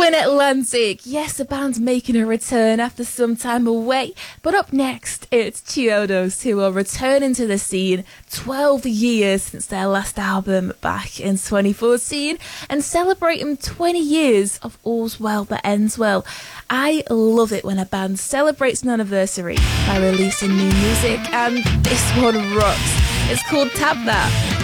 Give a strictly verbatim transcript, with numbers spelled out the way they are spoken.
Women Atlantic. Yes, the band's making a return after some time away. But up next, it's Chiodos, who are returning to the scene twelve years since their last album back in twenty fourteen and celebrating twenty years of All's Well That Ends Well. I love it when a band celebrates an anniversary by releasing new music, and this one rocks. It's called Tap That.